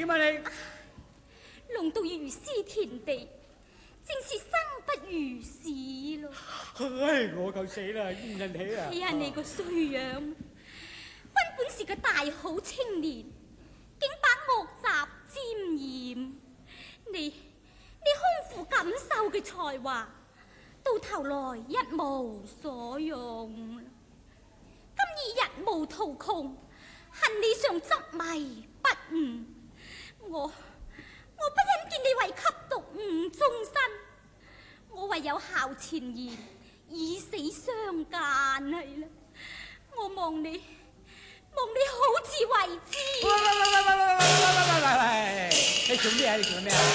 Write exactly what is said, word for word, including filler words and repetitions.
點啊你？ 弄到如斯田地，正是生不如死咯。 唉，我夠死啦，冤人起啊！ 睇下你個衰樣，君本是個大好青年，竟把惡習沾染。你你空負錦繡嘅才華，到頭來一無所用。今已日無途窮，恨你尚執迷不悟。我我不忍見你為吸毒誤終身，我唯有效前言，以死相間係啦。我望你望你好自為之。 喂喂喂喂喂喂喂喂喂喂！你做咩啊？你做咩啊？